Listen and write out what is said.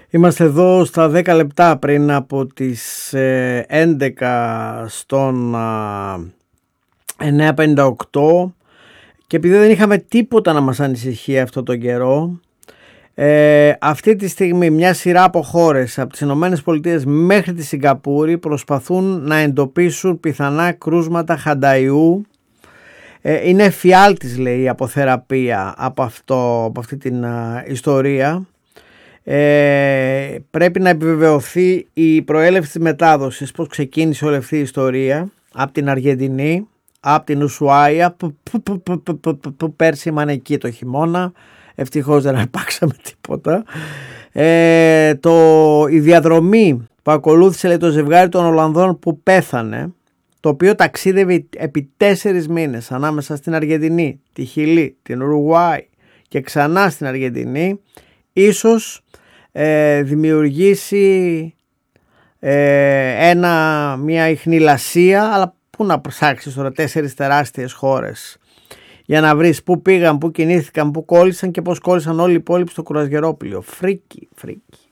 Είμαστε εδώ στα 10 λεπτά πριν από τις 11 στον 9:58 και επειδή δεν είχαμε τίποτα να μας ανησυχεί αυτό τον καιρό, αυτή τη στιγμή μια σειρά από χώρες από τις Ηνωμένες Πολιτείες μέχρι τη Σιγκαπούρη προσπαθούν να εντοπίσουν πιθανά κρούσματα χανταϊού. Είναι εφιάλτης, λέει, η αποθεραπεία από αυτή την ιστορία. Πρέπει να επιβεβαιωθεί η προέλευση της μετάδοσης, πώς ξεκίνησε όλη αυτή η ιστορία, από την Αργεντινή, από την Ουσουάια που πέρσι ήμαν εκεί το χειμώνα, ευτυχώς δεν αρπάξαμε τίποτα. Η διαδρομή που ακολούθησε, λέει, το ζευγάρι των Ολλανδών που πέθανε, το οποίο ταξίδευε επί 4 μήνες ανάμεσα στην Αργεντινή, τη Χιλή, την Ουρουγουάη και ξανά στην Αργεντινή, ίσως δημιουργήσει μια ιχνηλασία, αλλά πού να ψάξεις τώρα 4 τεράστιες χώρες για να βρεις πού πήγαν, πού κινήθηκαν, πού κόλλησαν και πώς κόλλησαν όλοι οι υπόλοιποι στο κουρασγερόπλιο. Φρίκι.